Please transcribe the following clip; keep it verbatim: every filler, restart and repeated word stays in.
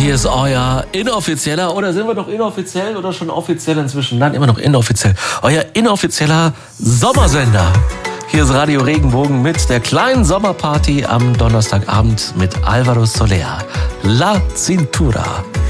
hier ist euer inoffizieller, oder sind wir noch inoffiziell oder schon offiziell inzwischen? Nein, immer noch inoffiziell. Euer inoffizieller Sommersender. Hier ist Radio Regenbogen mit der kleinen Sommerparty am Donnerstagabend mit Alvaro Soler. La Cintura.